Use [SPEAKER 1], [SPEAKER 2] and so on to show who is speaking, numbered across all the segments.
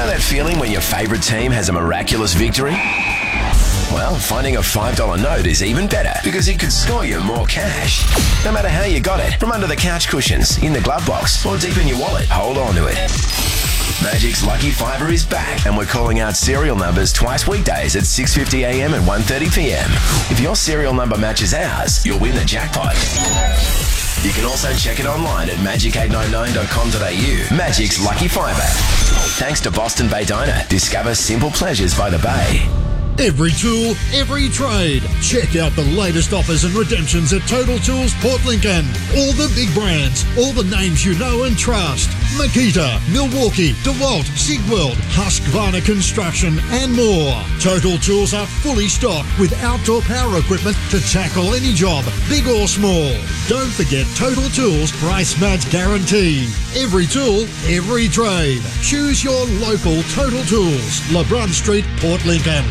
[SPEAKER 1] know that feeling when your favourite team has a miraculous victory? Well, finding a $5 note is even better because it could score you more cash. No matter how you got it, from under the couch cushions, in the glove box, or deep in your wallet, hold on to it. Magic's Lucky Fiver is back, and we're calling out serial numbers twice weekdays at 6:50 a.m. and 1:30 p.m. If your serial number matches ours, you'll win the jackpot. You can also check it online at magic899.com.au. Magic's Lucky Fiver. Thanks to Boston Bay Diner. Discover simple pleasures by the bay.
[SPEAKER 2] Every tool, every trade. Check out the latest offers and redemptions at Total Tools Port Lincoln. All the big brands, all the names you know and trust. Makita, Milwaukee, DeWalt, Sigweld, Husqvarna Construction and more. Total Tools are fully stocked with outdoor power equipment to tackle any job, big or small. Don't forget Total Tools price match guarantee. Every tool, every trade. Choose your local Total Tools. LeBron Street, Port Lincoln.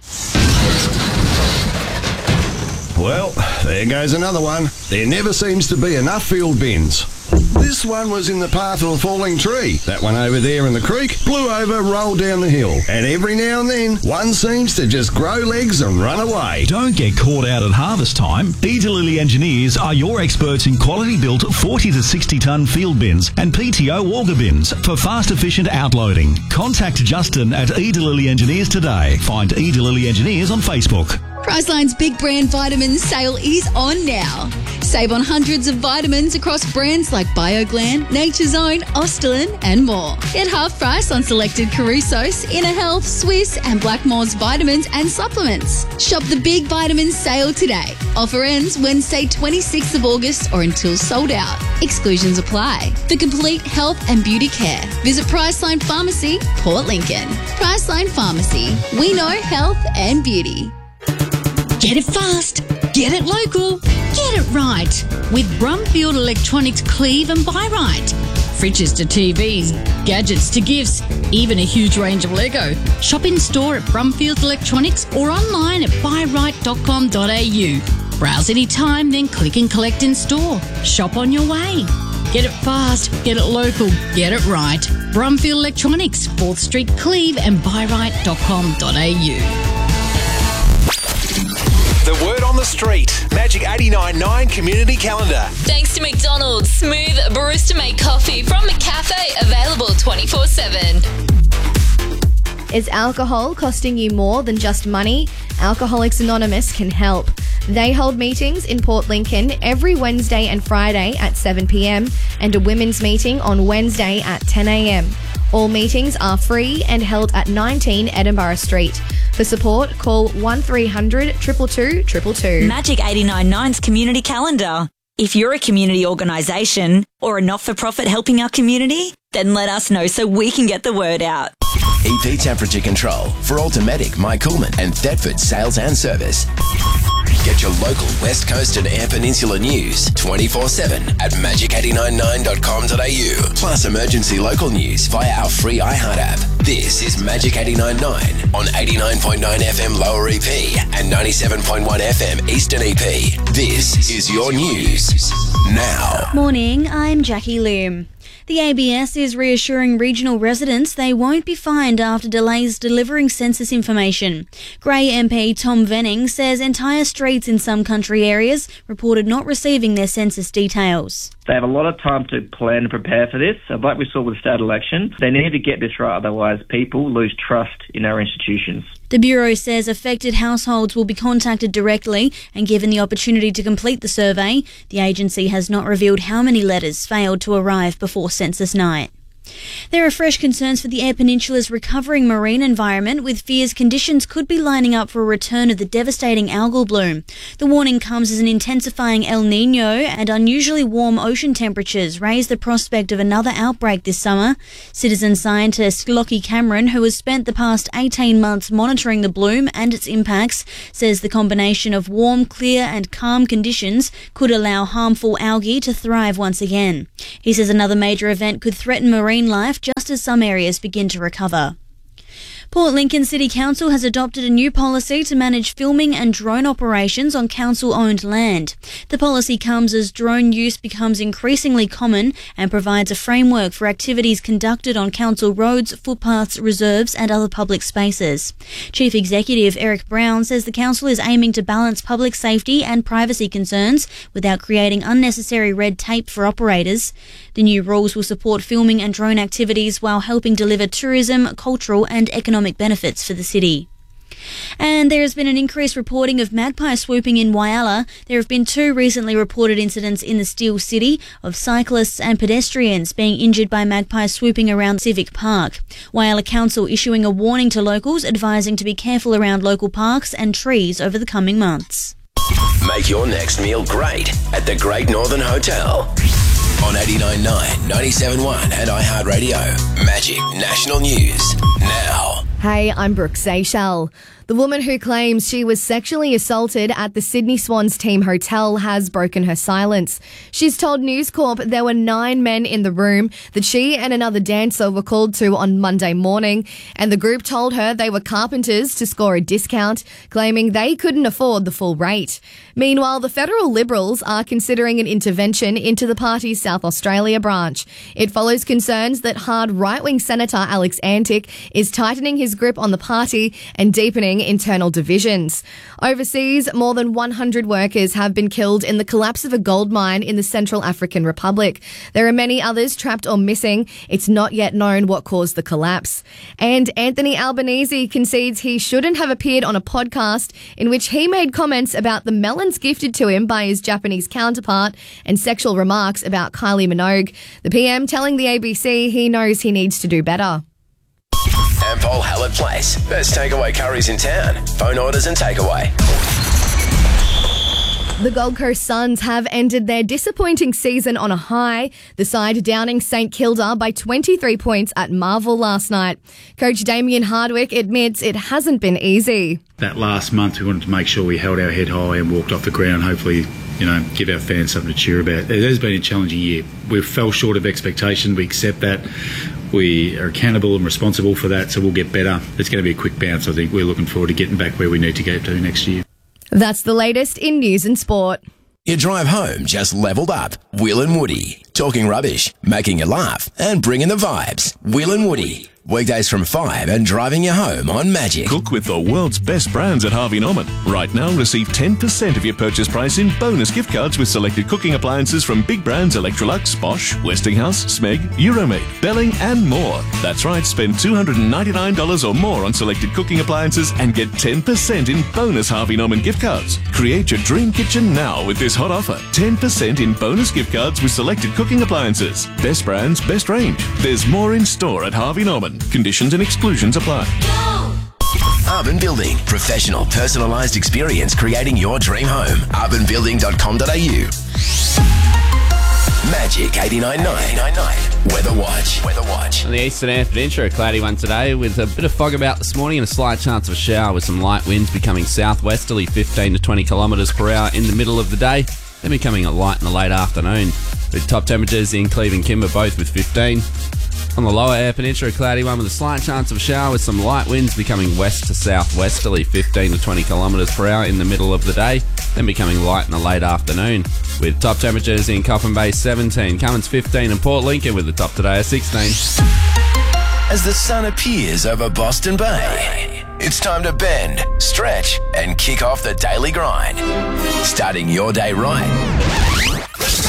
[SPEAKER 3] Well, there goes another one. There never seems to be enough field bins. This one was in the path of a falling tree. That one over there in the creek blew over, rolled down the hill. And every now and then, one seems to just grow legs and run away.
[SPEAKER 4] Don't get caught out at harvest time. Lilly Engineers are your experts in quality-built 40 to 60-tonne field bins and PTO auger bins for fast, efficient outloading. Contact Justin at Lilly Engineers today. Find Lilly Engineers on Facebook.
[SPEAKER 5] Priceline's big brand vitamin sale is on now. Save on hundreds of vitamins across brands like BioGlan, Nature's Own, Ostalin and more. Get half price on selected Caruso's, Inner Health, Swiss and Blackmore's vitamins and supplements. Shop the big vitamin sale today. Offer ends Wednesday 26th of August or until sold out. Exclusions apply. For complete health and beauty care, visit Priceline Pharmacy, Port Lincoln. Priceline Pharmacy. We know health and beauty.
[SPEAKER 6] Get it fast, get it local, get it right with Brumfield Electronics Cleave and Buy Right. Fridges to TVs, gadgets to gifts, even a huge range of Lego. Shop in store at Brumfield Electronics or online at buyright.com.au. Browse anytime, then click and collect in store. Shop on your way. Get it fast, get it local, get it right. Brumfield Electronics, 4th Street, Cleave and buyright.com.au.
[SPEAKER 7] The word on the street. Magic 89.9 Community Calendar.
[SPEAKER 8] Thanks to McDonald's. Smooth barista-made coffee from McCafe. Available 24/7.
[SPEAKER 9] Is alcohol costing you more than just money? Alcoholics Anonymous can help. They hold meetings in Port Lincoln every Wednesday and Friday at 7 p.m. and a women's meeting on Wednesday at 10 a.m. All meetings are free and held at 19 Edinburgh Street. For support, call 1300 222 222.
[SPEAKER 10] Magic 89.9's Community Calendar. If you're a community organisation or a not-for-profit helping our community, then let us know so we can get the word out.
[SPEAKER 1] EP temperature control for Automatic, My Coolman and Thetford Sales and Service. Get your local West Coast and Eyre Peninsula news 24/7 at magic899.com.au. Plus emergency local news via our free iHeart app. This is Magic 89.9 on 89.9 FM Lower EP and 97.1 FM Eastern EP. This is your news now.
[SPEAKER 11] Morning, I'm Jackie Loom. The ABS is reassuring regional residents they won't be fined after delays delivering census information. Grey MP Tom Venning says entire streets in some country areas reported not receiving their census details.
[SPEAKER 12] They have a lot of time to plan and prepare for this. Like we saw with the state election, they need to get this right, otherwise people lose trust in our institutions.
[SPEAKER 11] The Bureau says affected households will be contacted directly and given the opportunity to complete the survey. The agency has not revealed how many letters failed to arrive before census night. There are fresh concerns for the Eyre Peninsula's recovering marine environment, with fears conditions could be lining up for a return of the devastating algal bloom. The warning comes as an intensifying El Niño and unusually warm ocean temperatures raise the prospect of another outbreak this summer. Citizen scientist Lockie Cameron, who has spent the past 18 months monitoring the bloom and its impacts, says the combination of warm, clear and calm conditions could allow harmful algae to thrive once again. He says another major event could threaten marine life just as some areas begin to recover. Port Lincoln City Council has adopted a new policy to manage filming and drone operations on council-owned land. The policy comes as drone use becomes increasingly common and provides a framework for activities conducted on council roads, footpaths, reserves and other public spaces. Chief Executive Eric Brown says the council is aiming to balance public safety and privacy concerns without creating unnecessary red tape for operators. The new rules will support filming and drone activities while helping deliver tourism, cultural and economic benefits for the city. And there has been an increased reporting of magpie swooping in Whyalla. There have been 2 recently reported incidents in the Steel City of cyclists and pedestrians being injured by magpies swooping around Civic Park. Whyalla Council issuing a warning to locals advising to be careful around local parks and trees over the coming months.
[SPEAKER 1] Make your next meal great at the Great Northern Hotel. On 89.9, 97.1 and iHeartRadio. Magic National News now.
[SPEAKER 9] Hey, I'm Brooke Seychelles. The woman who claims she was sexually assaulted at the Sydney Swans team hotel has broken her silence. She's told News Corp there were 9 men in the room that she and another dancer were called to on Monday morning, and the group told her they were carpenters to score a discount, claiming they couldn't afford the full rate. Meanwhile, the federal Liberals are considering an intervention into the party's South Australia branch. It follows concerns that hard right-wing Senator Alex Antic is tightening his grip on the party and deepening internal divisions. Overseas, more than 100 workers have been killed in the collapse of a gold mine in the Central African Republic. There are many others trapped or missing. It's not yet known what caused the collapse. And Anthony Albanese concedes he shouldn't have appeared on a podcast in which he made comments about the melons gifted to him by his Japanese counterpart and sexual remarks about Kylie Minogue. The PM telling the ABC he knows he needs to do better.
[SPEAKER 1] Ampol Hallett Place. Best takeaway curries in town. Phone orders and takeaway.
[SPEAKER 9] The Gold Coast Suns have ended their disappointing season on a high, the side downing St Kilda by 23 points at Marvel last night. Coach Damien Hardwick admits it hasn't been easy.
[SPEAKER 13] That last month we wanted to make sure we held our head high and walked off the ground, hopefully, give our fans something to cheer about. It has been a challenging year. We fell short of expectation. We accept that. We are accountable and responsible for that, so we'll get better. It's going to be a quick bounce, I think. We're looking forward to getting back where we need to get to next year.
[SPEAKER 9] That's the latest in news and sport.
[SPEAKER 1] Your drive home just leveled up. Will and Woody. Talking rubbish, making you laugh, and bringing the vibes. Will and Woody. Weekdays from 5 and driving you home on Magic.
[SPEAKER 14] Cook with the world's best brands at Harvey Norman. Right now, receive 10% of your purchase price in bonus gift cards with selected cooking appliances from big brands Electrolux, Bosch, Westinghouse, Smeg, Euromate, Belling and more. That's right, spend $299 or more on selected cooking appliances and get 10% in bonus Harvey Norman gift cards. Create your dream kitchen now with this hot offer. 10% in bonus gift cards with selected cooking appliances. Best brands, best range. There's more in store at Harvey Norman. Conditions and exclusions apply.
[SPEAKER 1] Urban Building. Professional, personalised experience creating your dream home. urbanbuilding.com.au. Magic 89.9. Weather Watch.
[SPEAKER 15] On the Eastern Air Peninsula, a cloudy one today with a bit of fog about this morning and a slight chance of a shower with some light winds becoming southwesterly 15 to 20 kilometres per hour in the middle of the day, then becoming a light in the late afternoon. With top temperatures in Cleve and Kimber both with 15. On the lower Air Peninsula, a cloudy one with a slight chance of a shower with some light winds becoming west to southwesterly 15 to 20 kilometres per hour in the middle of the day, then becoming light in the late afternoon. With top temperatures in Coffin Bay 17, Cummins 15 and Port Lincoln with the top today at 16.
[SPEAKER 1] As the sun appears over Boston Bay, it's time to bend, stretch and kick off the daily grind. Starting your day right.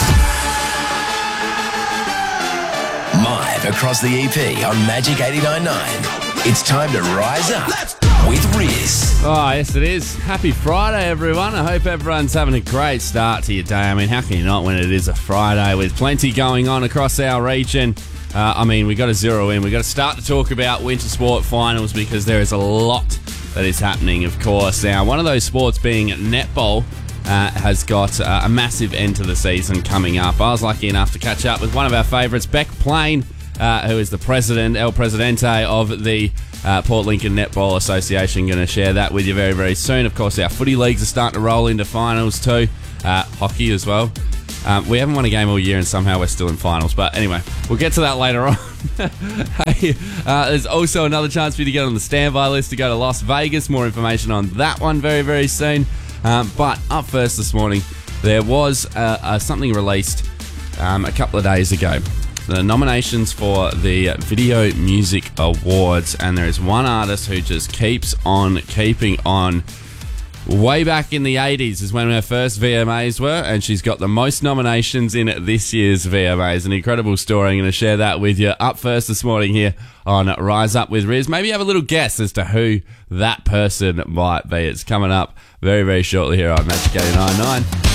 [SPEAKER 1] Live across the EP on Magic 89.9. It's time to rise up with Riz.
[SPEAKER 15] Oh, yes it is. Happy Friday, everyone. I hope everyone's having a great start to your day. I mean, how can you not when it is a Friday with plenty going on across our region? We got to zero in. We got to start to talk about winter sport finals because there is a lot that is happening, of course. Now, one of those sports being netball has got a massive end to the season coming up. I was lucky enough to catch up with one of our favourites, Beck Plain, who is the president, El Presidente of the Port Lincoln Netball Association. Going to share that with you very, very soon. Of course, our footy leagues are starting to roll into finals too. Hockey as well. We haven't won a game all year and somehow we're still in finals. But anyway, we'll get to that later on. Hey, there's also another chance for you to get on the standby list to go to Las Vegas. More information on that one very, very soon. But up first this morning, there was something released a couple of days ago. The nominations for the Video Music Awards, and there is one artist who just keeps on keeping on. Way back in the 80s is when her first VMAs were, and she's got the most nominations in this year's VMAs. An incredible story. I'm going to share that with you up first this morning here on Rise Up with Riz. Maybe have a little guess as to who that person might be. It's coming up very, very shortly here on Magic 89.9.